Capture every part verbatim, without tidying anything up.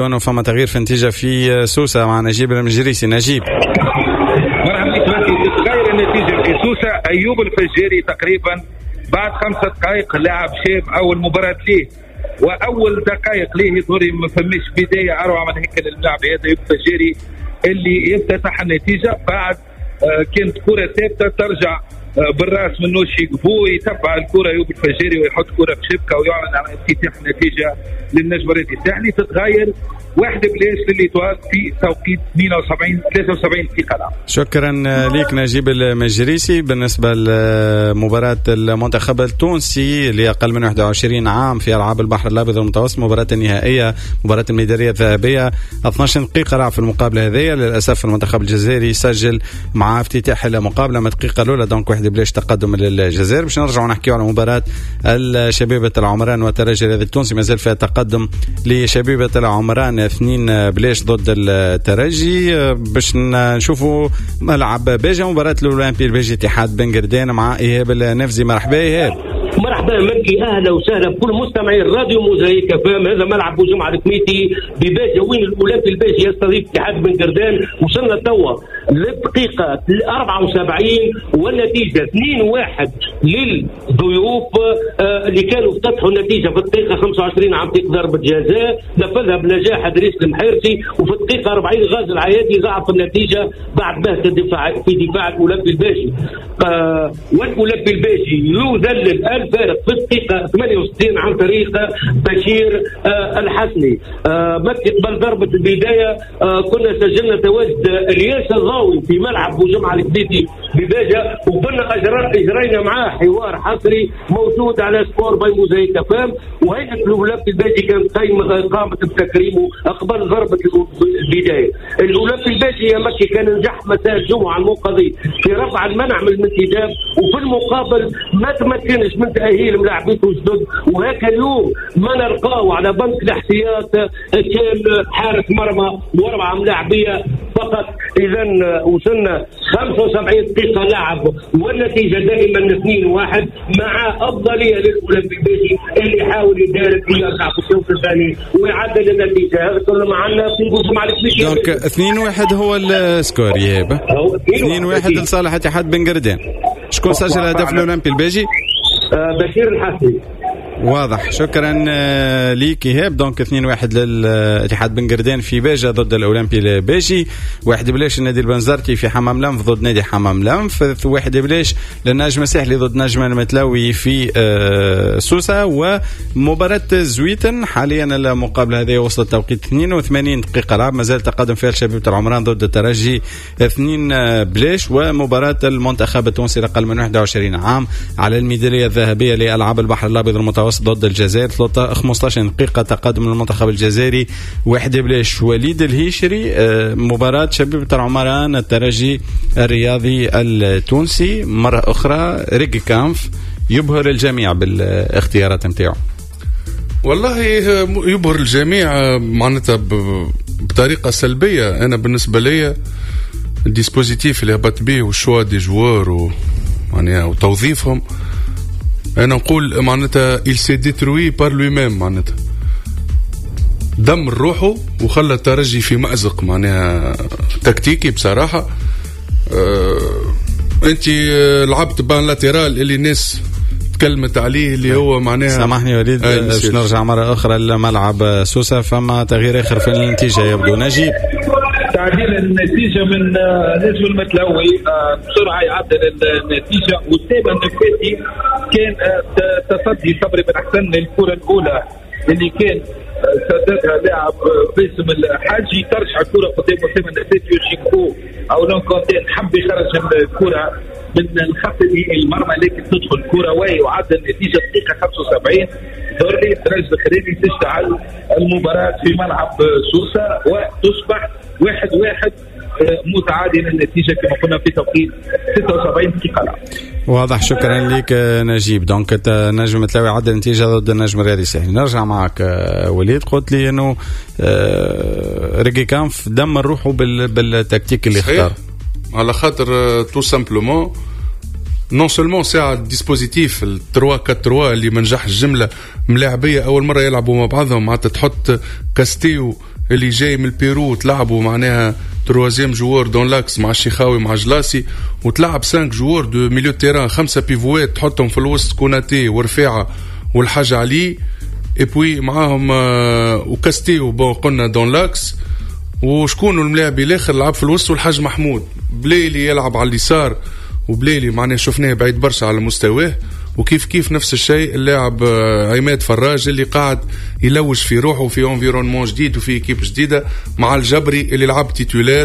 فما تغيير في النتيجة في سوسة مع نجيب المجريسي. نجيب مرحبا بك. تتغير النتيجة في سوسة. أيوب الفجاري تقريبا بعد خمسة دقائق لاعب شاب أول مباراة ليه وأول دقائق ليه يظهر ما فماش بداية أروع من هيك للاعب هذا أيوب الفجاري اللي يفتتح النتيجة. بعد آه كانت كرة ثابتة ترجع آه بالراس من نوشي قبو يتبع الكرة أيوب الفجاري ويحط كرة في شبكة ويعلن عن افتتاح النتيجة للنجم الرياضي الساحلي. تتغير واحد بلاش للإيطوال في توقيت اثنين وسبعين ثلاثة وسبعين دقيقة. شكرا لك نجيب المجريسي. بالنسبة لمباراة المنتخب التونسي اللي أقل من واحد وعشرين عام في ألعاب البحر الأبيض المتوسط، مباراة النهائية مباراة الميدالية الذهبية، اثنتا عشرة دقيقة لعب في المقابلة هذه. للأسف المنتخب الجزائري سجل مع افتتاح المقابلة من الدقيقة الأولى دونك واحد بلاش تقدم للجزائر. باش نرجع ونحكي على مباراة الشبيبة العمران والترجي الرياضي التونسي، مازال فيها تقدم لشبيبة العمران اثنين بلاش ضد الترجي. باش نشوفوا ملعب بيجا مباراة الأولمبي البيجي اتحاد بن قردان مع إيهاب النفزي. مرحبا إيهاب. مرحبا مكي، اهلا وسهلا بكل مستمعي الراديو موزايك فام. هذا ملعب بوجمعة الكميتي بباجة وين الاولمبي الباجي يستضيف اتحاد بن قردان. وصلنا توا للدقيقة أربعة وسبعين والنتيجة اثنين واحد للضيوف آه اللي كانوا افتتحوا النتيجة في الدقيقة خمسة وعشرين عن طريق ضربة جزاء نفذها بنجاح ادريس المحيرسي، وفي الدقيقة أربعين غازي العيادي ضاعف النتيجة بعد بهت الدفاع في دفاع الاولمبي الباجي. آه والاولمبي الباجي يذلل الفارق في الدقيقة ثمانية وستين عن طريق بشير آه الحسني. آه قبل ضربة البداية آه كنا سجلنا تواجد الياس الضاوي في ملعب بوجمعة الكبيتي بباجة، وكنا اجرينا معاه حوار حصري موجود على سبور باي موزايك فام. وهيئة الأولمبي الباجي كانت قامت بتكريمه قبل ضربة البداية. الأولمبي الباجي يا مكي كان نجح مساء الجمعة المنقضي في رفع المنع من الانتداب، وفي المقابل ما تمكنش من تأهيل ملاعبيته الجدد. وهكا اليوم ما نلقاه على بنك الاحتياط كان حارس مرمى واربعة ملاعبية فقط. إذا وصلنا خمسة وسبعين دقيقة لعب والنتيجة دائما اثنين واحد مع أفضلية للأولمبي الباجي اللي يحاول يدارك ويرجع في الشوط الثاني ويعدل النتيجة. هذا كله معنا في بوجمعة الكبيتي. دونك اثنين واحد هو السكور يابا اثنين واحد لصالح اتحاد بن قردان. شكون سجل هدف الأولمبي الباجي؟ بشير الحسني. واضح. شكرا ليك إيهاب. دونك اثنين واحد للاتحاد بن قردان في باجة ضد الأولمبي الباجي، واحد بلاش النادي البنزرتي في حمام لنف ضد نادي حمام لنف، واحد بلاش للنجم الساحلي ضد نجم المتلاوي في سوسة. ومباراة زويتن حاليا المقابلة هذه وصلت توقيت اثنين وثمانين دقيقة لعب، مازال تقدم فيها شبيبة العمران ضد الترجي اثنين بلاش. ومباراة المنتخب التونسي الأقل من واحد وعشرين عام على الميدالية الذهبية لألعاب البحر الأبيض المتوسط ضد الجزائر خمسة عشر دقيقة تقدم المنتخب الجزائري واحد بلاش. وليد الهيشري مباراة شبيبة العمران الترجي الرياضي التونسي مرة أخرى ريغي كانف يبهر الجميع بالاختيارات متاعه. والله يبهر الجميع معناتها بطريقة سلبية. أنا بالنسبة لي الديسبوزيتيف اللي هبط بيه والشوا دي جوار ومعناها وتوظيفهم، أنا نقول معناتها il s'est détruit par lui-même، معناتها دمر روحه وخلى الترجي في مأزق معناها تكتيكي بصراحة. أه أنت لعبت بان لاترال اللي الناس تكلمت عليه اللي هو معناها. سامحني وليد باش نرجع مرة أخرى لملعب سوسة، فما تغيير آخر في النتيجة يبدو. نجيب تعديل النتيجة من نجم المتلوي بسرعة يعدل النتيجة. والسابع النفاتي كان تصدي صبري بن حسن للكرة الأولى اللي كان سددها لاعب باسم الحاجي، ترجع الكرة قدام أسامة النفاتي وشيكو أو لون كونتين حب يخرج الكرة من الخط النهائي المرمى، لكن تدخل الكرة ويعدل النتيجة دقيقة خمسة وسبعين. دوري الترجي الخريبي تشتعل المباراة في ملعب سوسة وتصبح واحد واحد متعادل النتيجة كما قلنا في توقيت ستة وسبعين دقيقة. واضح. شكرا لك نجيب. دونك النجم متلاوي عدل النتيجة ضد النجم الرياضي الساحلي. نرجع معك وليد. قلت لي انه ريغي كانف دمر روحه بالتكتيك اللي اختار على خاطر تو سامبلومون نون سولمون ساعة الديسبوزيتيف التروا كاتروا اللي منجح الجملة ملاعبية أول مرة يلعبوا مع بعضهم، معناتها تحط كاستيو اللي جاي من البيرو تلعبوا معناها تروازيام جوور دون لاكس مع الشيخاوي مع جلاسي، وتلعب خمسة جوور دو ميليو تيران، خمسة بيفوات تحطهم في الوسط كوناتي ورفاعة والحاج علي، ايبوي معاهم آه وكاستيو بون قلنا دون لاكس، وشكون الملاعب الاخر لعب في الوسط والحاج محمود. بليلي يلعب على اليسار، وبليلي معناه شفناه بعيد برشا على مستواه، وكيف كيف نفس الشيء اللاعب عماد فراج اللي قاعد يلوج في روحه في انفيرونمون جديد وفي ايكيب جديده، مع الجبري اللي لعب تيتولير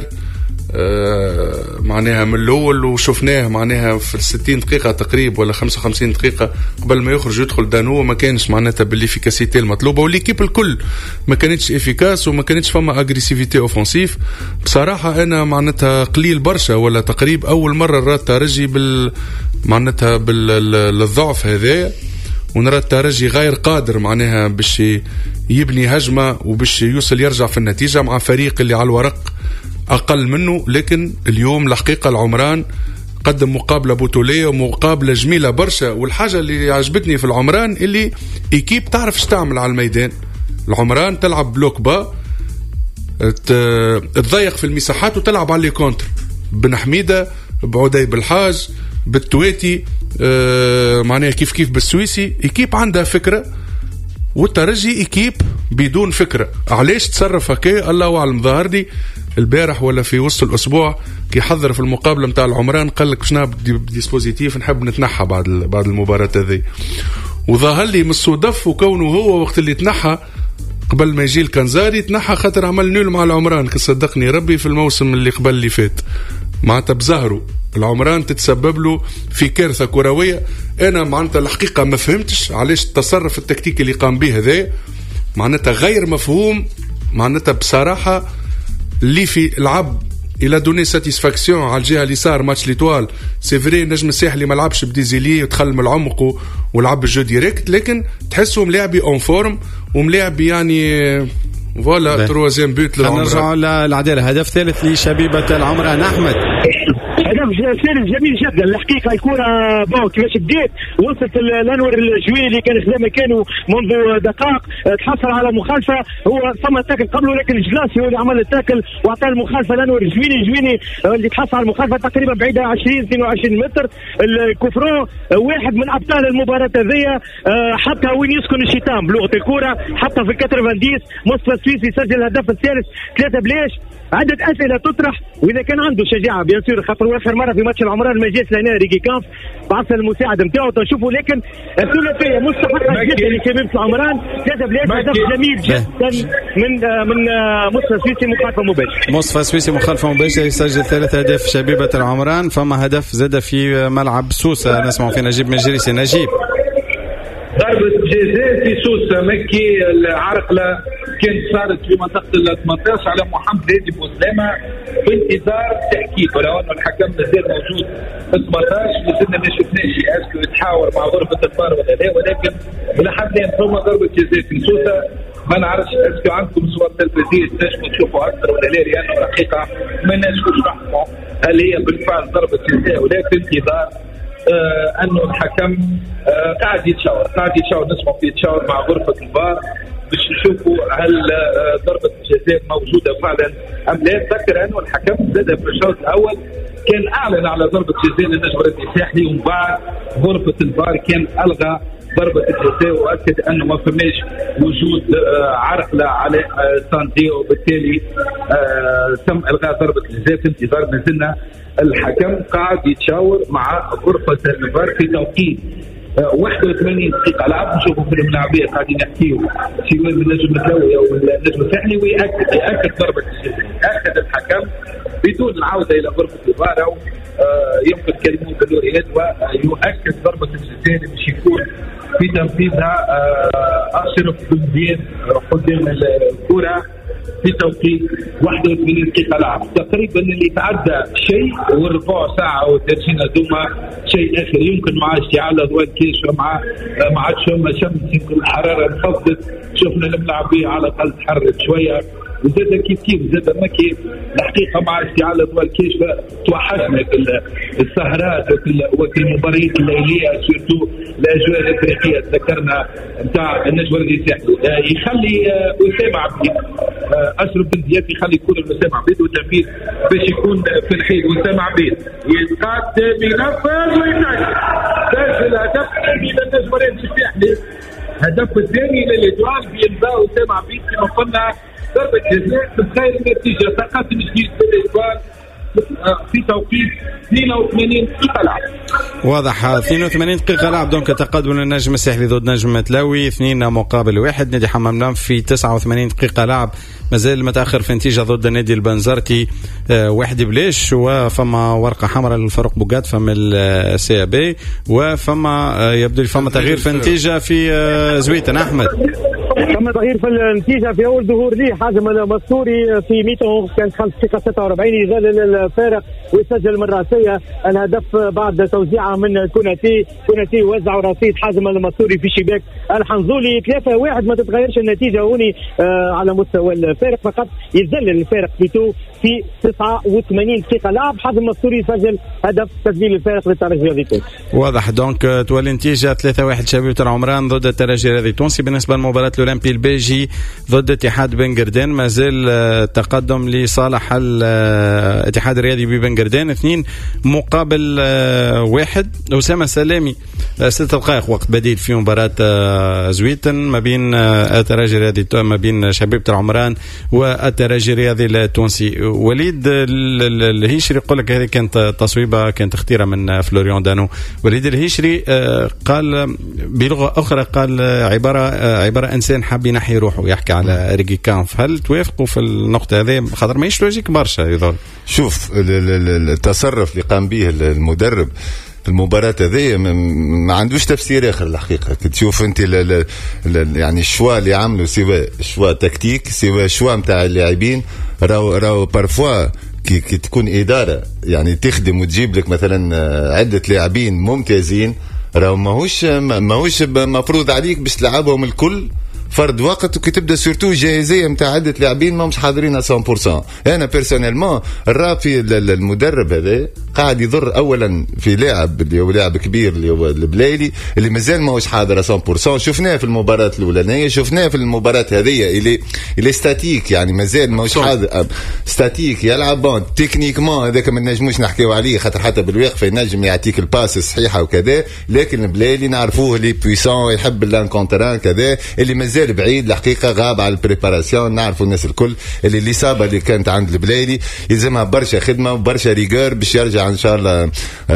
آه معناها من الاول، وشفناه معناها في الستين دقيقه تقريبا ولا خمسة وخمسين دقيقه قبل ما يخرج يدخل دانو، ما كانش معناتها بالافيكاسيتي المطلوبه، والليكيب الكل ما كانتش افيكاس وما كانتش فما اغريسيفيتي اوفنسيف. بصراحه انا معناتها قليل برشا ولا تقريبا اول مره نرى الترجي بال معناتها بالضعف هذا، ونرى الترجي غير قادر معناها باش يبني هجمه وباش يوصل يرجع في النتيجه مع فريق اللي على الورق أقل منه. لكن اليوم الحقيقة العمران قدم مقابلة بطولية ومقابلة جميلة برشا، والحاجة اللي عجبتني في العمران اللي إيكيب تعرف تعمل على الميدان. العمران تلعب بلوك با، تضيق في المساحات وتلعب على كونتر، بن حميدة بعدي بالحاج بالتواتي آه معناها كيف كيف بالسويسي. إيكيب عندها فكرة، والترجي إيكيب بدون فكرة. علاش تصرف هكا الله أعلم. ظهر لي البارح ولا في وسط الأسبوع كي حضر في المقابلة متاع العمران قال لك شنو بديسبوزيتيف نحب نتنحى بعد بعد المباراة هذه، وظهر لي من الصدف وكونه هو وقت اللي تنحى قبل ما يجي الكنزاري تنحى خاطر عمل نول مع العمران، كصدقني ربي في الموسم اللي قبل اللي فات معناتها بزهروا العمران تتسبب له في كارثة كروية. أنا معناتها الحقيقة ما فهمتش علاش التصرف التكتيكي اللي قام به هذا معناتها غير مفهوم. معناتها بصراحة اللي في العب الى دوني ساتيسفاكسيون على الجهه اليسار ماتش ليتوال سي فري نجم الساحلي ما لعبش بديزيلي ودخل من العمق ولعب الجو ديريكت، لكن تحسوا ملاعبي اون فورم وملاعبي يعني فوالا تروازيام بيوت للعمران. نرجعوا للعداله. هدف ثالث لشبيبه العمران احمد. هدف ثالث جميل جدا الحقيقه. الكره بون كيفاش بديت وصلت الانور الجويلي اللي كان خدام مكانه منذ دقائق، تحصل على مخالفه. هو ثم تاكل قبله لكن الجلاسي هو اللي عمل التاكل واعطى المخالفه الانور الجويلي. الجويلي اللي تحصل على المخالفه تقريبا بعيده عشرين اثنين وعشرين متر. الكوفرون واحد من ابطال المباراه هذيا حتى وين يسكن الشيطان بلغه الكره، حتى في الثمانين مصطفى السويسي سجل الهدف الثالث. ثلاثه بلاش. عدة أسئلة تطرح، وإذا كان عنده شجاعة بيان سور خاطر آخر مرة في ماتش العمران ما جاش لهنا ريكي كانف بعث المساعد نتاعو تشوفوا، لكن الثلاثية مستحقة جدا لشبيبة العمران. ثلاثة بلاش هدف جميل جدا من من مصطفى السويسي مخالفة مباشرة. مصطفى السويسي مخالفة مباشرة يسجل ثلاث أهداف شبيبة العمران. فما هدف زاد في ملعب سوسة نسمع في نجيب مجريسي. نجيب ضربة جزاء في سوسة مكي العرقلة كانت صارت في منطقة ال ثمانية عشر على محمد هادي بوسلامة بانتظار تحقيق، ولو أن الحكم مازال موجود في ثمانية عشر مازلنا ما شفناش اسكو يتحاور مع غرفة الفار ولا لا، ولكن لحد الآن ثم ضربة جزاء في سوسة. ما نعرفش اسكو عندكم صور تلفزيونية تنجموا تشوفوا أكثر ولا لا، لأنه الحقيقة ما نجموش نحكموا هل هي بالفعل ضربة جزاء، ولكن انتظار آه انه الحكم آه قاعد يتشاور قاعد يتشاور نسمع في يتشاور مع غرفه الفار باش نشوفوا هل آه ضربه الجزاء موجوده فعلا ام لا. نذكر انه الحكم زاد في الشوط الاول كان اعلن على ضربه جزاء للنجم الرياضي الساحلي، ومن بعد غرفه الفار كان الغى ضربه الجزاء واكد انه ما فماش وجود آه عرقله على آه ساندي، وبالتالي آه تم الغاء ضربه الجزاء في انتظار ما زلنا الحكم قاعد يتشاور مع غرفة الفار في توقيت واحد وثمانين دقيقة. لعب نشوفوا في الملاعبية قاعدين يحكيوا سواء من النجم الدولي أو النجم الساحلي ويأكد يأكد ضربة الجزاء. أكد الحكم بدون العودة إلى غرفة الفار أو يمكن كلمة بالوريات ويؤكد ضربة الجزاء اللي باش يكون في تنفيذها أشرف بن زياد قدام الكرة في توقيت واحد وثمانين دقيقة لعب. تقريبا اللي تعدى شيء وربع ساعة أو ثلاثين هذوما شيء آخر يمكن مع اشتعال أضواء الكيش ومع ما عادش فما شمس، يمكن الحرارة انخفضت، شفنا الملاعبية على الأقل تحرك شوية وزاد كيف كيف زاد مكي الحقيقه مع اشتعال اضواء الكاشفه توحشنا في السهرات وفي المباريات الليليه سورتو الاجواء الافريقيه تذكرنا نتاع النجوى الساحلي يخلي اسامه عبيد اشرف بن زياد يخلي يكون اسامه عبيد وتنفيذ باش يكون في الحيل اسامه عبيد يتقدم ينفذ ويسجل سجل هدف من النجوى الساحلي هدف الثاني للإدوان بينباع اسامه عبيد كما قلنا ضربة جزاء بخير النتيجة تقدم جديد بالإجوال في توقيت اثنين وثمانين دقيقة لعب. واضح اثنين وثمانين دقيقة لعب دونك تقدم النجم الساحلي ضد نجم متلاوي اثنين مقابل واحد. نادي حمام لام في تسعة وثمانين دقيقة لعب مازال متأخر في نتيجة ضد النادي البنزرتي اه واحد بلاش وفما ورقة حمراء للفاروق بوغات فما السي بي وفما اه يبدو فما تغيير في النتيجة في اه زويتن أحمد. تم تغيير في النتيجة في أول ظهور لي حازم المستوري في ميتون كان خمس دقيقة ستة وأربعين يزال الفارق ويسجل من راسية الهدف بعد توزيعه من كوناتي. كوناتي وزع رصيد حازم المستوري في شباك الحنظولي ثلاثة واحد. ما تتغيرش النتيجة هوني آه على مستوى الفارق فقط يزل الفارق بيتو في تسعة وثمانين دقيقة لعب. حازم المستوري يسجل هدف تسجيل الفارق للترجي الرياضي التونسي. واضح دونك تولي النتيجة ثلاثة واحد شبيبة العمران ضد الترجي الرياضي التونسي. بالنسبة لمباراة الأولمبي البيجي ضد اتحاد بن قردان مازال تقدم لصالح الاتحاد الرياضي ببن قردان اثنين مقابل واحد. أسامة سلامي ستة دقائق وقت بديل في مباراة زويتن ما بين الترجي الرياضي ما بين شبيبة العمران والترجي الرياضي التونسي. وليد الهيشري يقول لك هذه كانت تصويبة كانت اختيرة من فلوريون دانو. وليد الهيشري قال بلغة أخرى قال عبارة عبارة إنسان حاب ينحي روحه يحكي على ريكي كانف. هل توافقوا في النقطة هذه خاطر ما يشلوجيك برشا يظل؟ شوف التصرف اللي قام به المدرب في المباراة هذه ما عندوش تفسير آخر الحقيقة. تشوف أنت ل ل يعني الشوا اللي عملوا سواء شوا تكتيك سواء شوا متاع اللاعبين راو راو بارفوا كي, كي تكون إدارة يعني تخدم وتجيب لك مثلا عدة لاعبين ممتازين راو ماهوش ماهوش مفروض عليك باش تلعبهم الكل فرد وقت وكي تبدا سورتو جاهزيه نتاع عده لاعبين ما مش حاضرين مية بالمية. انا بيرسونيلمون الرافي المدرب هذا قاعد يضر اولا في لاعب اللي هو لاعب كبير اللي هو البلايلي اللي مازال ماهوش حاضر مية بالمية. شفناه في المباراه الاولانيه شفناه في المباراه هذه اللي اللي ستاتيك يعني مازال ماهوش حاضر ستاتيك يلعب بون تكنيكمون هذاك ما نجموش نحكيو عليه خاطر حتى بالواقفه ينجم يعطيك الباس الصحيحه وكذا. لكن البلايلي نعرفوه اللي بويسون يحب اللانكونتران كذا اللي مازال بعيد الحقيقة غاب على البريباراسيون. نعرفوا الناس الكل اللي الإصابة اللي كانت عند البلايلي يلزمها برشا خدمة وبرشا ريغور باش يرجع إن شاء الله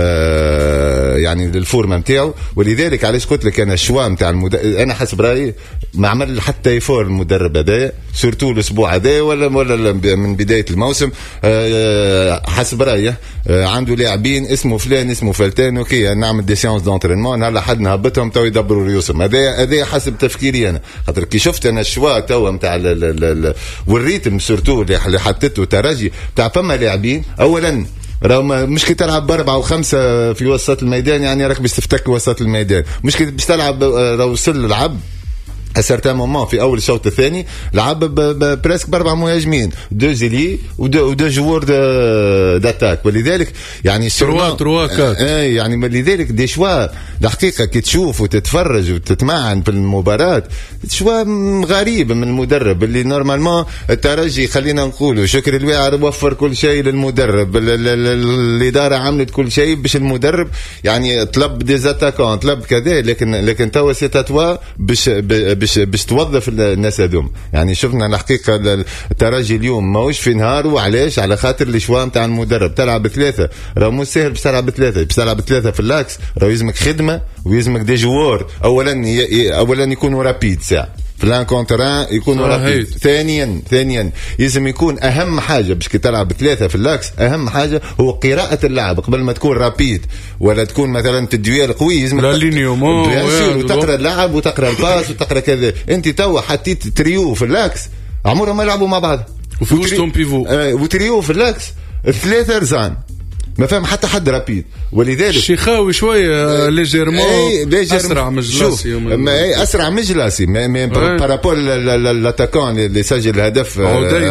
آه يعني للفورمة متاعه. ولذلك علاش قلت لك أنا الشوا متاع المدرب أنا حسب رأيي ما عمل حتى يفور المدرب هذا سورتو الأسبوع هذا ولا ولا من بداية الموسم. آه حسب رأيي آه عنده لاعبين اسمه فلان اسمه فلتان اوكي نعمل دي سيونس دونترينمون نهار لحد نهبطهم تو يدبروا ريوسهم. هذا هذا حسب تفكيري أنا خاطر كي شفت انا الشوا توا نتاع والريتم سورتو اللي حطيته ترجي تاع فما لاعبين اولا راهو مش كي تلعب باربعه وخمسه في وسط الميدان يعني راك باش تفتك وسط الميدان مش كي باش تلعب راهو وصل العب أسرتان مومون في أول الشوط الثاني لعب بريسك بأربع مهاجمين دو زيلي ودو دو جوور داتاك. ولذلك يعني تروا تروا كات آه يعني لذلك دي شوا الحقيقة كي تشوف وتتفرج وتتمعن في المباراة شوا غريب من المدرب اللي نورمالمون الترجي خلينا نقوله شكر الواعر وفر كل شيء للمدرب الإدارة عملت كل شيء باش المدرب يعني طلب دي زاتاكون طلب كذا لكن لكن توا سيتاتوا باش باش باش توظف الناس هذوم. يعني شفنا الحقيقه الترجي اليوم ماهوش في نهار وعلاش على خاطر الشوا نتاع المدرب تلعب ثلاثه راهو مش سهل باش تلعب ثلاثه باش تلعب ثلاثه في اللاكس راهو يلزمك خدمه ويلزمك دي جوار اولا اولا يكونوا رابيد ساعه في الانكونتران يكونوا رابيد. ثانيا ثانيا لازم يكون اهم حاجه باش كي تلعب ثلاثه في اللاكس اهم حاجه هو قراءه اللعب قبل ما تكون رابيد ولا تكون مثلا في الدويل قوي لازم وتقرا اللعب وتقرا الباس وتقرا كذا. انت توا حطيت تريو في اللاكس عمرهم ما يلعبوا مع بعض وفي وسطهم بيفو آه وتريو في اللاكس ثلاثه رزان ما فهم حتى حد رابيد. ولذلك الشيخاوي شويه ليجيرمون اسرع من جلاسي من... اسرع من جلاسي بارابور لاتاكون اللي سجل الهدف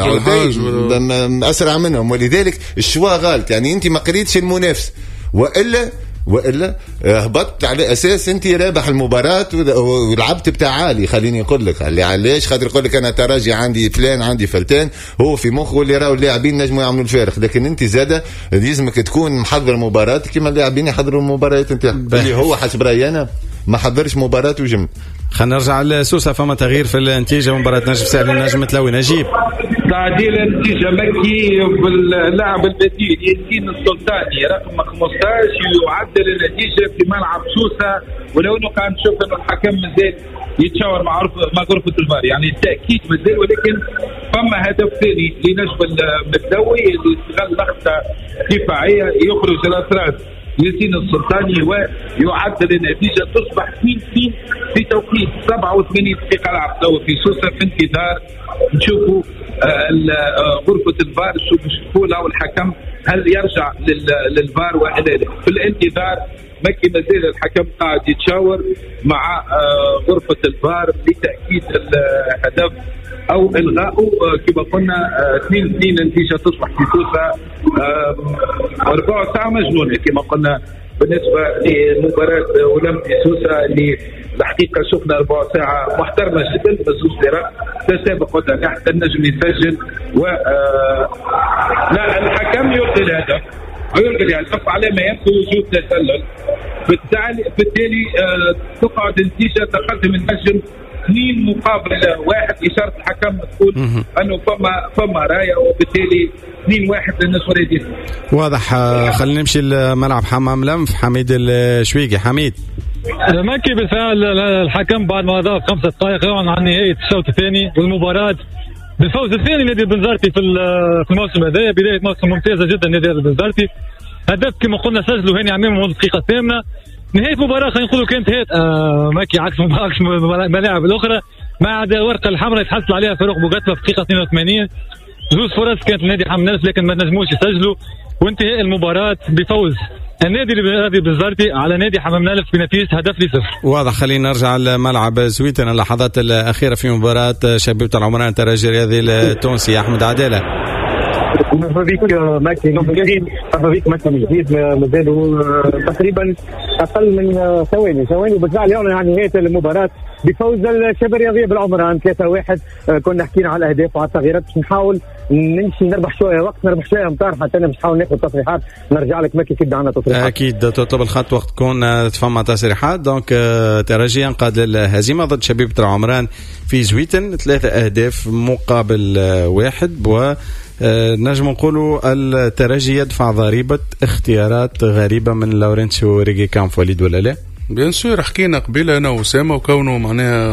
اسرع منهم. ولذلك الشوا غلط. يعني انت ما قريتش المنافس، والا والا هبطت على اساس انت رابح المباراه ولعبت بتاع عالي. خليني اقول لك علاش، خاطر يقول لك انا تراجي عندي فلان عندي فلتان، هو في مخه اللي راهو اللاعبين نجموا يعملوا الفارق. لكن انت زاده لازمك تكون محضر مباراه كما اللاعبين يحضروا المباريات نتاعهم. اللي هو حسب رايي انا ما حضرش مباراه وجمل. خلينا نرجع لسوسه. فما تغيير في النتيجه مباراه نجم ساحل النجم متلوي. نجيب تعديل النتيجة مكي باللاعب البديل ياسين السلطاني رقم خمسطاش يعدل النتيجة في ملعب سوسة. ولو انه كان نشوف انه الحكم مازال يتشاور مع مع غرفة الفار، يعني التأكيد مازال، ولكن فما هدف ثاني لنجم المتلوي اللي استغل لقطة دفاعية يخرج الأطراف ياسين السلطاني ويعدل النتيجة تصبح اثنين اثنين في توقيت سبعة وثمانين دقيقة لعب توا في سوسة في انتظار نشوفوا غرفة الفار شو بيشوفوا له الحكم هل يرجع للفار ولا لا. في الانتظار مكي مازال الحكم قاعد يتشاور مع غرفة الفار لتأكيد الهدف او الغائه. كما قلنا اثنين اثنين النتيجة تصبح في سوسة ربع ساعة مجنونة كما قلنا بالنسبة لمباراة أولمبي سوسة اللي الحقيقة شفنا ربع ساعة محترمة جدا بزوج فرق تسابق وتنجح النجم يسجل و لا الحكم يلغي الهدف ويلغي الهدف على ما يبدو وجود تسلل. بالتالي بالتالي تقعد النتيجة تقدم النجم اثنين مقابل واحد. إشارة الحكم تقول أنه فما فما راية وبالتالي اثنين واحد للنصر. واضح. خلينا نمشي لملعب حمام لنف. حميد الشويقي. حميد مكي بالفعل الحكم بعد ما ضاف خمسة دقائق يعلن عن نهاية الشوط الثاني والمباراة بالفوز الثاني نادي البنزرتي في في الموسم هذا. بداية موسم ممتازة جدا نادي البنزرتي. هدف كما قلنا سجلوا هاني عمام منذ الدقيقة الثامنة. نهاية مباراة خلينا نقولوا كانت هات آه مكي عكس عكس الملاعب الأخرى ما عدا ورقة الحمراء يتحصل عليها فاروق بوغاتلا في الدقيقة اثنين وثمانين. جوز فرص كانت النادي حمام لنف لكن ما نجموش يسجلوا. وانتهاء المباراة بفوز النادي البنزرتي على نادي حمام لنف بنتيجة هدف لصفر. واضح. خلينا نرجع لملعب زويتنا اللحظات الأخيرة في مباراة شبيبة العمران الترجي الرياضي التونسي. أحمد عدالة. مرحبا بك ماكي مرحبا بك ماكي من جديد. مازالوا تقريبا اقل من ثواني ثواني وبالفعل يعلن عن نهايه المباراه بفوز الشباب الرياضيه بالعمران ثلاثة واحد. كنا حكينا على الاهداف وعلى التغييرات باش نحاول نمشي نربح شويه وقت نربح شويه امتار حتى انا باش نحاول ناخذ تصريحات. نرجع لك ماكي كيف عندنا تصريحات اكيد تطلب الخط وقت تكون تفهم تصريحات. دونك ترجي ينقاد للهزيمه ضد شبيبه العمران في زويتن ثلاثه اهداف مقابل واحد. و نجم نقولوا الترجي يدفع ضريبة اختيارات غريبة من لورنسيو ريغي كامف. وليد ولا لا؟ بيان سور حكينا قبيله أنا وسامة وكونه معناها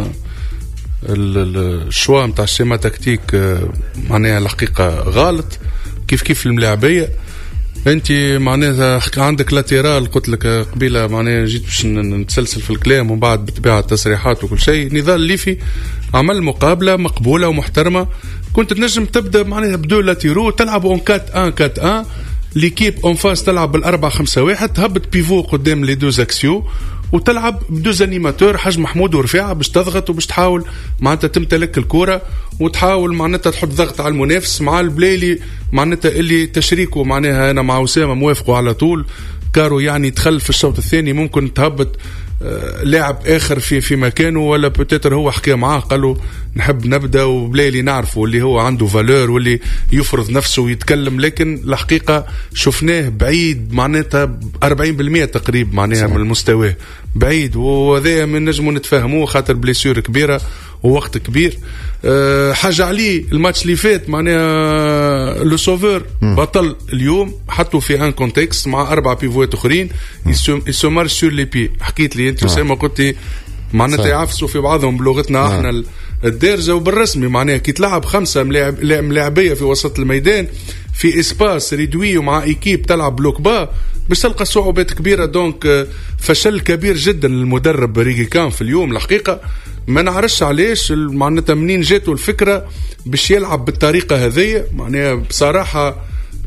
الشوا متاع السيما تكتيك معناها الحقيقة غلط كيف كيف الملاعبية. انت معناها عندك لاتيرال قلت لك قبيله معناها جيت باش نتسلسل في الكلام ومن بعد بتباع التصريحات وكل شيء. نضال ليفي عمل مقابله مقبوله ومحترمه. كنت تنجم تبدا معناها بدو لاتيرو تلعب اون كات ان كات ان ليكيب اون فاس تلعب بالأربعة خمسة واحد تهبط بيفو قدام لي دوز اكسيو وتلعب بدوز انيماتور حاج محمود ورفاعه باش تضغط وباش تحاول معناتها تمتلك الكره وتحاول معناتها تحط ضغط على المنافس مع البلايلي معناتها اللي تشريكه معناها انا مع اسامه موافقه على طول. كارو يعني دخل في الشوط الثاني ممكن تهبط آه لاعب اخر في في مكانه ولا بوتيتر هو حكى معاه قال له نحب نبدا وبلايلي نعرفه اللي هو عنده فالور واللي يفرض نفسه ويتكلم. لكن الحقيقه شفناه بعيد معناتها أربعين بالمئة تقريبا معناها من المستوى بعيد. وهذا من نجمو نتفاهموه خاطر بليسيور كبيره ووقت كبير. أه حاجه عليه الماتش اللي فات معناها لو سوفور بطل اليوم حطوا في ان كونتكست مع اربع بيفوات اخرين يسومار سور لي بي. حكيت لي انت اسامه قلت معناتها يعفسوا في بعضهم بلغتنا احنا الدارجه وبالرسمي معناها كي تلعب خمسه ملاعب ملاعبيه في وسط الميدان في اسباس ريدوي ومع ايكيب تلعب بلوك با باش تلقى صعوبات كبيره. دونك فشل كبير جدا للمدرب ريغي كان في اليوم. الحقيقه ما نعرفش علاش معناتها منين جاته الفكره باش يلعب بالطريقه هذه. معناها بصراحه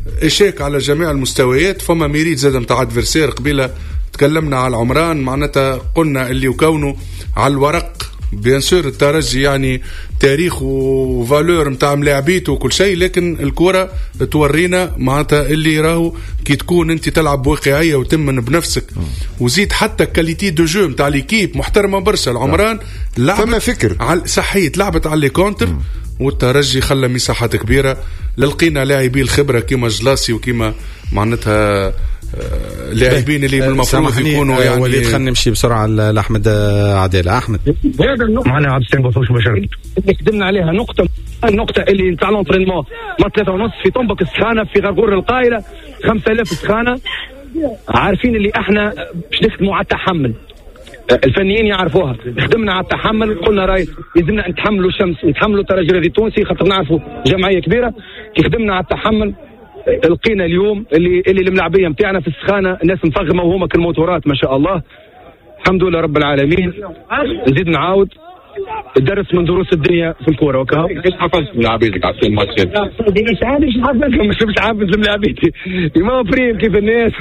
إشاك على جميع المستويات. فما ميريت زاد متاع ادفيرسير. قبيله تكلمنا على العمران، معناتها قلنا اللي وكونه على الورق بيان سور الترجي يعني تاريخ وفالور متاع ملاعبيته وكل شيء، لكن الكرة تورينا معناتها اللي راهو كي تكون انت تلعب بواقعية وتمن بنفسك وزيد حتى كاليتي دو جو متاع ليكيب محترمة برشا. العمران فما فكر على صحيت لعبت على لي كونتر والترجي خلى مساحات كبيرة. للقينا لاعبي الخبرة كيما جلاسي وكيما معناتها لاعبين اللي المفروض يكونوا يعني. وليد خلينا نمشي بسرعه لاحمد عداله. احمد هذا النقطه معنا عبد السلام بوفوش مشارك اللي قدمنا عليها نقطه النقطه اللي نتاع لونترينمون ما ثلاثة ونص في طنبك السخانه في غرغور القايله خمسة آلاف سخانه. عارفين اللي احنا باش نخدموا على التحمل، الفنيين يعرفوها. خدمنا على التحمل، قلنا راي لازمنا نتحملوا الشمس نتحملوا الترجي التونسي خاطر نعرفوا جمعيه كبيره. كي خدمنا على التحمل لقينا اليوم اللي اللي الملاعبيه نتاعنا في السخانه الناس مفغمه وهما كالموتورات ما شاء الله. الحمد لله رب العالمين. نزيد نعاود الدرس من دروس الدنيا في الكوره وكا. كيف حفظت ملاعبيتك على الماتشات؟ مش عارف مش حافظهم مش مش حافظ ملاعبيتي ما بريم كيف الناس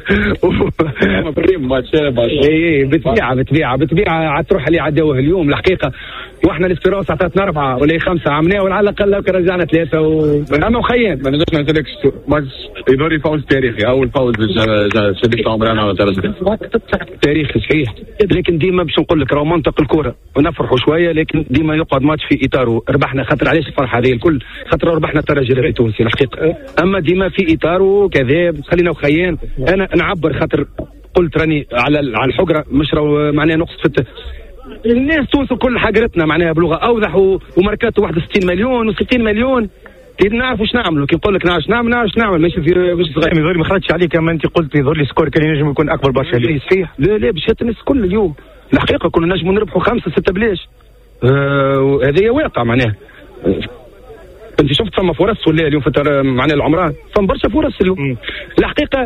ما بريم ماتشات. اي بتبيع بتبيع بتبيع تروح اللي عداوه اليوم الحقيقه. واحنا الاسبيرونس عطاتنا اربعه ولا خمسه عملناه وعلى الاقل لو كان رجعنا ثلاثه و... اما مخيم ما نقدرش نسالك ماتش يدوري فوز تاريخي اول فوز شديد عمرنا ولا تاريخي صحيح، لكن ديما باش نقول لك راهو منطق الكوره ونفرحوا شويه، لكن ديما يقعد ماتش في اطاره. ربحنا خاطر علاش الفرحه هذه الكل؟ خاطر ربحنا الترجي التونسي الحقيقه. اما ديما في اطاره كذاب خلينا وخيان. انا نعبر خاطر قلت راني على على الحجره مش راهو معناها نقص في الت... الناس تونس كل حاجرتنا معناها بلغه اوضح و... وماركاته واحد وستين مليون و60 مليون. كيف نعرف واش نعملوا؟ كي نقول لك نعرف نعمل نعرف نعمل ماشي في مش صغير يظهر ما خرجتش عليك كما انت قلت يظهر لي سكور كان ينجم يكون اكبر برشا. لا صحيح لا لا باش الناس الكل اليوم الحقيقه كنا نجموا نربحوا خمسه سته بلاش. آه هذه واقع معناها. انت شفت فما فرص ولا اليوم في معناها العمران فما برشا فرص اليوم الحقيقه.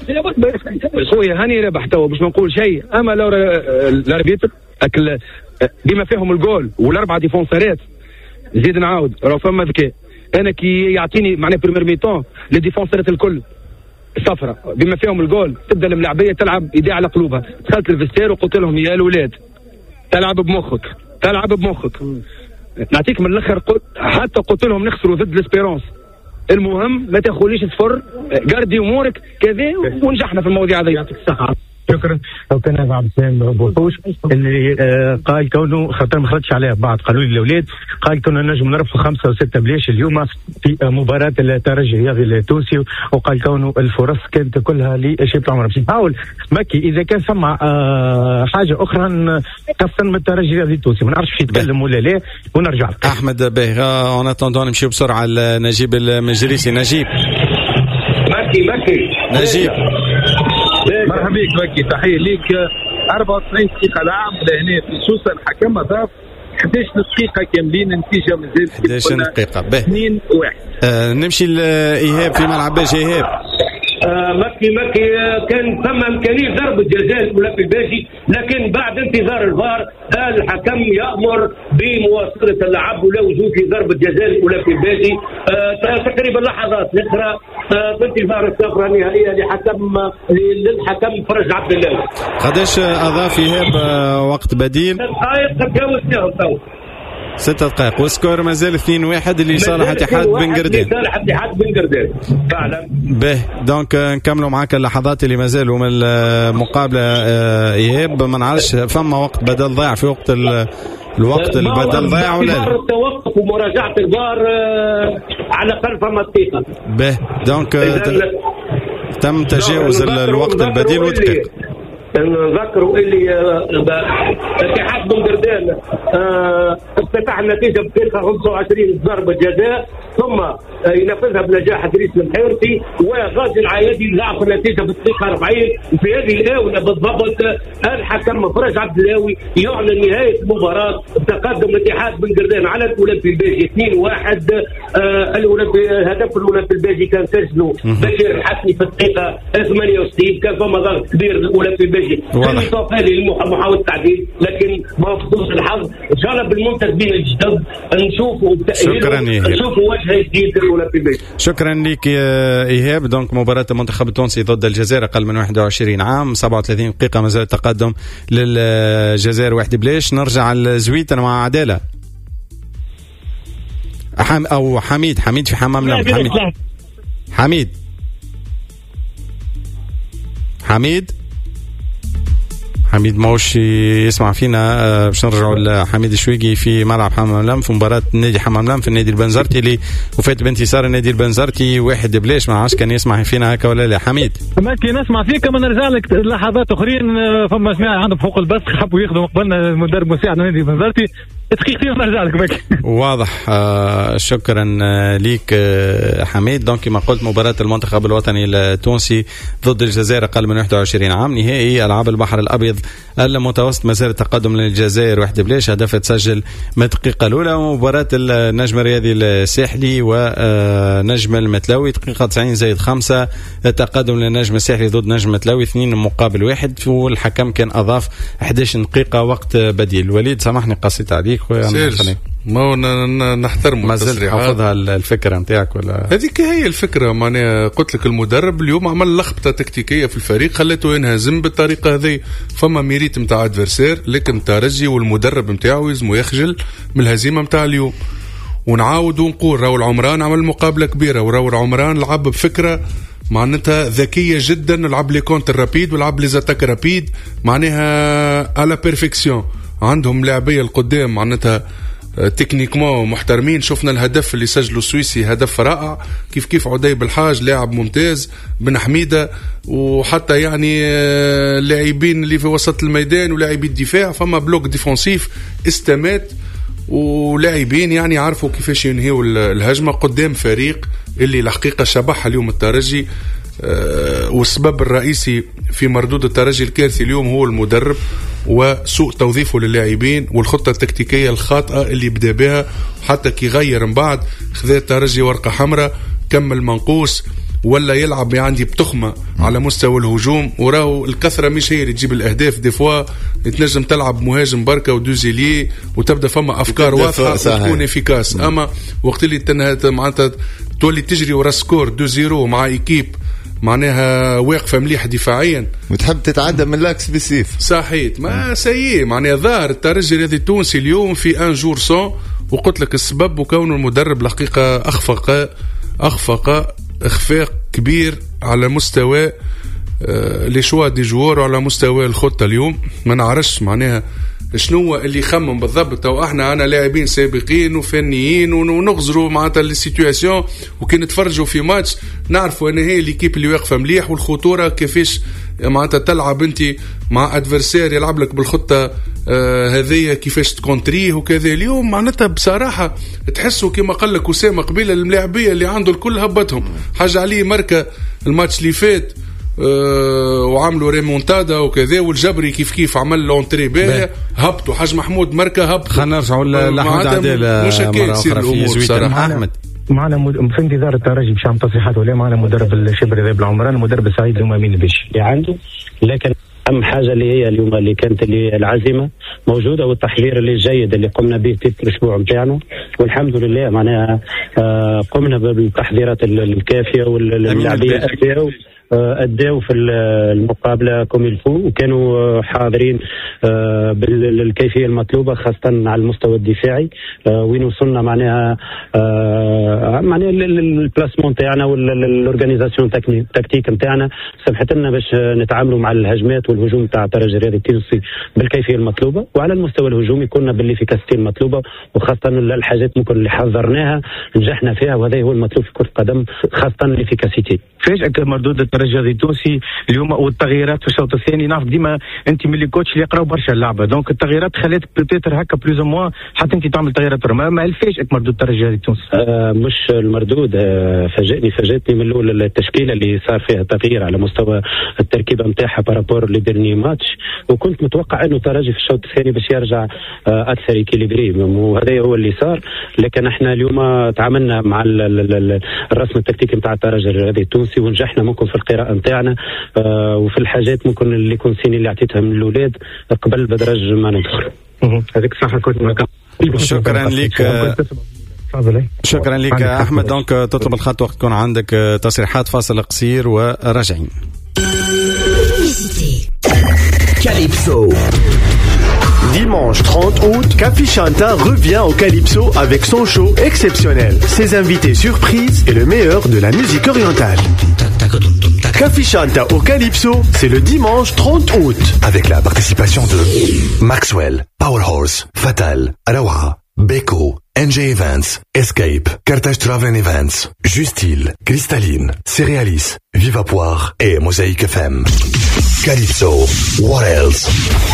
خويا هاني ربح توا باش ما نقول شيء. اما لو الاربيتر اكل بما فيهم الجول والاربعه ديفونسارات زيد نعاود راه فما ذكاء. انا كي يعطيني معناها بريمير ميتون لي ديفونسارات الكل صفرة بما فيهم الجول تبدا الملاعبيه تلعب ايديها على قلوبها. دخلت الفستير وقلت لهم يا الاولاد تلعب بمخك تلعب بمخك. نعطيك من الاخر قلت حتى قلت لهم نخسروا ضد الاسبيرونس المهم ما تاخذليش صفر قردي امورك كذا ونجحنا في المواضيع هذه. يعطيك الصحه. شكرا. لو كان هذا عبد السلام بوحوش اللي آه قال كونه خاطر ما خرجش عليه بعض قالوا لي الاولاد قال كنا نجم نربحوا خمسه وسته بلاش اليوم في آه مباراه الترجي الرياضي التونسي. وقال كونه الفرص كانت كلها لشباب العمر. باش نحاول مكي اذا كان ثم آه حاجه اخرى خاصه من الترجي الرياضي التونسي ما نعرفش يتكلم ولا لا ونرجع لك. احمد باهي اون اتوندون نمشيو بسرعه لنجيب المجريسي. نجيب مكي مكي نجيب مرحبا بك مكي. تحيه ليك. أربعة وتسعين دقيقة لعب لهنا في سوسة. الحكم أضاف إحدى عشرة دقيقة كاملين النتيجة مازال إحدى عشرة دقيقة. به اثنين واحد. آه نمشي لإيهاب في ملعب باجي. إيهاب آه مكي مكي آه كان ثم امكانيه ضرب الجزاء الاولى في الباجي، لكن بعد انتظار الفار الحكم يامر بمواصله اللعب ولا وجود في ضرب الجزاء الاولى في الباجي. آه تقريبا لحظات اخرى آه بانتظار الصفره النهائيه لحكم للحكم فرج عبد الله. قداش اضاف ايهاب آه وقت بديل؟ دقائق تجاوزناهم تو ستة دقائق والسكور مازال اثنين واحد اللي صالح اتحاد بن قردان. صالح اتحاد بن قردان فعلا. به دونك نكملوا معك اللحظات اللي مازالوا من المقابله. ايهاب ما نعرفش فما وقت بدل ضاع في وقت الوقت البدل ضاع ولا لا؟ التوقف ومراجعه الفار على الاقل فما دقيقه. به دونك تم تجاوز الوقت البديل ودقيقه. نذكروا اللي اتحاد بن قردان افتتح النتيجه بدقيقه خمسة وعشرين ضربه جزاء ثم ينفذها بنجاح ادريس المحيرتي وغازي العايدي ضاعف النتيجه بالدقيقه أربعين. في هذه الاونه بالضبط الحكم فرج عبد اللاوي يعلن نهايه المباراه بتقدم الاتحاد بن قردان على الاولمبي الباجي اثنين واحد. آه الاولمبي هدف الاولمبي الباجي كان سجله بشير الحسني في الدقيقه ثمانية وستين. كان فما ضغط كبير للاولمبي الباجي كان يتوفى لمحاوله التعديل لكن ما فضلش الحظ. ان شاء الله بالمنتج اللاعبين الجدد نشوفوا شكرا نشوفوا وجه جديد للاولمبي البيجي. شكرا لك يا ايهاب. دونك مباراه المنتخب التونسي ضد الجزائر اقل من واحد وعشرين عام، سبعة وثلاثين دقيقه مازال التقدم للجزائر واحد بلاش. نرجع لزويتر مع عداله حم او حميد حميد في حمام لم حميد حميد حميد حميد موش يسمع فينا. باش نرجعوا لحميد الشويقي في ملعب حمام لم في مباراة النادي حمام لم في النادي البنزرتي اللي وفات بانتصار النادي البنزرتي واحد بلاش. ما عادش كان يسمع فينا هكا ولا لا حميد؟ ما كي نسمع فيك. كما نرجع لك لحظات اخرين فما جماعه عندهم حقوق البث حبوا يخدموا قبلنا المدرب مساعد النادي البنزرتي دقيقتين نرجع لك بك. واضح. آه شكرا ليك آه حميد. دونك كما قلت مباراة المنتخب الوطني التونسي ضد الجزائر أقل من واحد وعشرين عام، نهائي ألعاب البحر الأبيض المتوسط، مازال التقدم للجزائر واحد بلاش، هدف تسجل من الدقيقة الأولى. ومباراة النجم الرياضي الساحلي ونجم المتلوي دقيقة تسعين زائد خمسة، التقدم للنجم الساحلي ضد نجم المتلوي اثنين مقابل واحد، والحكم كان أضاف أحد عشر دقيقة وقت بديل. وليد سامحني قصيت عليك ما نحترم ما زلت حافظها الفكره نتاعك ولا هذيك هي الفكره. معناها قلت لك المدرب اليوم عمل لخبطه تكتيكيه في الفريق خلته ينهزم بالطريقه هذه. فما ميريت نتاع ادفرسير لكن الترجي والمدرب نتاعو يلزمو يخجل من الهزيمه نتاع اليوم. ونعاود ونقول راهو العمران عمل مقابله كبيره، وراهو العمران لعب بفكره معناتها ذكيه جدا، لعب لي كونتر رابيد ولعب لي زاتاك رابيد معناها على بيرفكسيون. عندهم لاعبيه القدام معناتها تكنيكمون محترمين. شفنا الهدف اللي سجله السويسي هدف رائع، كيف كيف عدي بالحاج لاعب ممتاز، بن حميدة، وحتى يعني اللاعبين اللي في وسط الميدان ولاعبي الدفاع فما بلوك ديفونسيف استمات، ولاعبين يعني عارفوا كيفاش ينهيوا الهجمة قدام فريق اللي الحقيقة شبح اليوم الترجي. أه والسبب الرئيسي في مردود الترجي الكارثي اليوم هو المدرب وسوء توظيفه للاعبين والخطة التكتيكية الخاطئة اللي بدا بها، حتى كي غير من بعد خذا الترجي ورقة حمراء كمل منقوص ولا يلعب عندي بتخمة على مستوى الهجوم. وراه الكثرة مش هي اللي تجيب الأهداف، دي فوا تنجم تلعب مهاجم بركة ودوزيلي وتبدأ فما أفكار واضحة وتكون إفيكاس. أما وقت اللي تنهت معناتها تولي تجري ورا سكور دو زيرو مع إيكيب معناها واقفة مليح دفاعيا وتحب تتعدى من لاكس بسيف صحيت ما سيء. معناها ظاهر الترجي الرياضي التونسي اليوم في ان جور سون، وقلت لك السبب وكون المدرب الحقيقة أخفق أخفق إخفاق كبير على مستوى آه لي شوا دي جوار وعلى مستوى الخطة اليوم. ما نعرفش معناها شنو اللي يخمم بالضبط. او احنا انا لاعبين سابقين وفنيين ونغزروا معناتها السيتواسيون، وكي نتفرجوا في ماتش نعرفوا ان هي ليكيب اللي واقفه مليح والخطوره كيفاش معناتها تلعب انت مع ادفرسير يلعب لك بالخطه آه هذه كيفاش تكونتريه وكذا. اليوم معناتها بصراحه تحسوا كما قال لك اسامه قبيله الملاعبيه اللي عنده الكل هبطهم. حاجه عليه مركه الماتش اللي فات أه وعملوا ريمونتادا وكذا، والجبري كيف كيف عمل لونتري باهي هبطوا. حاج محمود مركه هبط. خلينا نرجعوا لأحمد عديل مش هكا تصير الامور بصراحه. احمد معنا مد... في انتظار الترجي باش يعمل تصريحات ولا معنا مدرب الشبر ذا بالعمران المدرب سعيد الامامين باش عنده. لكن أهم حاجة اللي هي اليوم اللي كانت اللي العزيمة موجودة والتحضير اللي جيد اللي قمنا به في الأسبوع متاعنا، والحمد لله معناها قمنا بالتحضيرات الكافية واللاعبية أداوا أداوا في المقابلة كوم الفو وكانوا حاضرين بالكيفية المطلوبة خاصة على المستوى الدفاعي. وين وصلنا معناها معناها البلاسمون تاعنا والأورغانيزاسيون تكتيك نتاعنا سمحت لنا باش نتعاملوا مع الهجمات والهجوم تاع الترجي الرياضي التونسي بالكيفية المطلوبة، وعلى المستوى الهجومي كنا بالافيكاسيتي المطلوبة، وخاصة الحاجات ممكن اللي حذرناها نجحنا فيها، وهذا هو المطلوب في كرة القدم خاصة الافيكاسيتي. فاجأك مردود الترجي التونسي اليوم والتغييرات في الشوط الثاني؟ نعرف ديما انت ملي كوتش اللي يقراو برشا اللعبه، دونك التغييرات خلات بيتر هكا بلوز موا حتى انت تعمل تغييرات. ما ما الفاجئك مردود الترجي التونسي؟ آه مش المردود، آه فاجئني فاجئتني من الاول التشكيله اللي صار فيها تغيير على مستوى التركيبه نتاعها بارابور لديرني ماتش، وكنت متوقع انه الترجي في الشوط الثاني باش يرجع آه اكثر اكيليبري، وهذا هو اللي صار. لكن احنا اليوم تعاملنا مع الرسم التكتيكي نتاع الترجي الرياضي التونسي ونجحنا ممكن في القراءه نتاعنا آه وفي الحاجات ممكن اللي كونسيني اللي عطيتها من الاولاد قبل بدرج ما ندخل. هذيك صح كنت شكرا لك شكرا لك احمد. دونك تطلب الخط وقت تكون عندك تصريحات، فاصل قصير وراجعين. Calypso. Dimanche trente août, Kafi Chanta revient au Calypso avec son show exceptionnel, ses invités surprises et le meilleur de la musique orientale. Kafi Chanta au Calypso, c'est le dimanche trente août. Avec la participation de Maxwell, Powerhorse, Fatal, Arawa, Beko, N J Events, Escape, Carthage Travel Events, Justil, Cristalline, Cerealis, Viva Poire et Mosaïque F M. Calypso, what else?